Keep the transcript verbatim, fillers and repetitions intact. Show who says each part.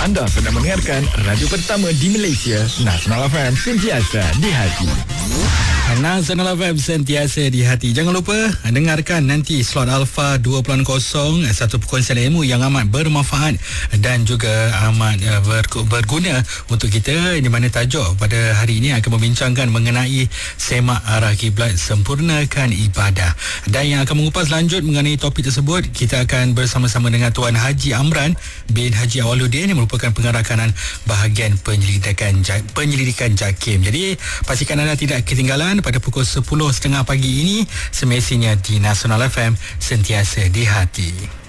Speaker 1: Anda sedang mendengarkan radio pertama di Malaysia, Nasional F M, sentiasa di hati.
Speaker 2: Nasional F M, sentiasa di hati. Jangan lupa dengarkan nanti slot Alpha dua titik kosong, satu perkongsian ilmu yang amat bermanfaat dan juga amat uh, ber- berguna untuk kita, di mana tajuk pada hari ini akan membincangkan mengenai semak arah kiblat, sempurnakan ibadah. Dan yang akan mengupas lanjut mengenai topik tersebut, kita akan bersama-sama dengan Tuan Haji Amran bin Haji Awaluddin yang merupakan pengarah kanan bahagian penyelidikan penyelidikan JAKIM. Jadi pastikan anda tidak ketinggalan pada pukul sepuluh tiga puluh pagi ini, semestinya di Nasional F M, sentiasa di hati.